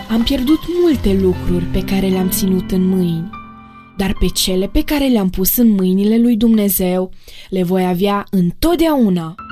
Am pierdut multe lucruri pe care le-am ținut în mâini, dar pe cele pe care le-am pus în mâinile lui Dumnezeu le voi avea întotdeauna.